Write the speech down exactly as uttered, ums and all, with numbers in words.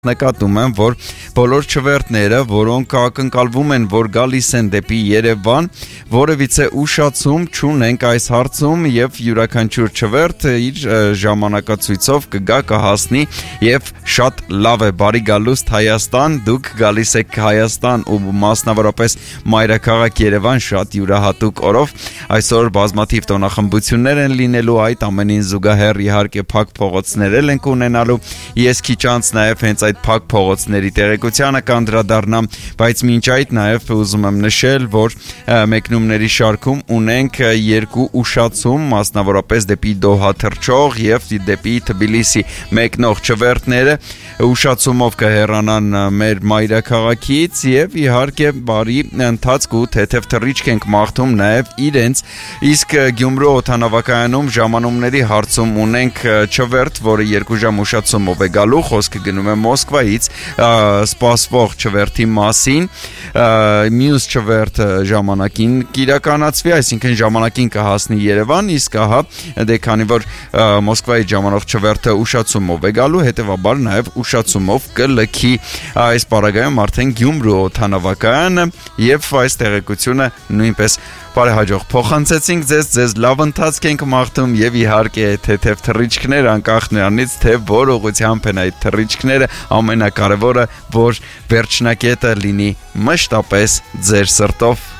Նկատում եմ, որ բոլոր չվերթները, որոնք ակնկալվում են, որ գալիս են դեպի Երևան, որևիցե ուշացում չունենք այս հարցում եւ յուրաքանչյուր չվերթ իր ժամանակացույցով կգա կհասնի եւ շատ լավ է, բարի գալուստ Հայաստան, դուք գալիս եք Հայաստան ու մասնավորապես մայրաքաղաք Երևան շատ յուրահատուկ օրով, այսօր բազմաթիվ տոնախմբություններ են լինելու, այդ ամենին զուգահեռ իհարկե փակ փողոցներ ենք ունենալու, ես քիչ անց նաեւ հենց այդ փակ փողոցների տեղեկությանը կանդրադառնամ, բայց մինչ այդ նաև ուզում եմ նշել, որ մեկնումների շարքում ունենք երկու ուշացում, մասնավորապես դեպի Դոհա թռչող եւ դեպի Թբիլիսի մեկնող չվերթները, ուշացումով կհեռանան մեր մայրաքաղաքից եւ իհարկե բարի ընթացք ու թեթև թռիչք ենք մաղթում նաև իրենց, իսկ Գյումրու օդանավակայանում ժամանումների հարցում ունենք չվերթ, որը երկու ժամ ուշացումով է գալու, խոսքը գնում է Մոսկվայից սպասվող չվերթի մասին, մյուս չվերթը ժամանակին կիրականացվի, այսինքն ժամանակին կհասնի Երևան, իսկ ահա դե քանի որ Մոսկվայից ժամանող չվերթը ուշացումով է գալու, հետևաբար նաև ուշացումով կլքի այս պարագայում արդեն Գյումրու օդանավակայանը եւ այս տեղեկությունը նույնպես բարեհաջող փոխանցեցինք ձեզ, ձեզ լավ ընթացք ենք մաղթում եւ իհարկե թեթև թռիչքներ անկախ նրանից թե որ ուղղությամբ են այդ թռիչքները, ամենակարևորը որ վերջնակետը լինի մշտապես ձեր սրտով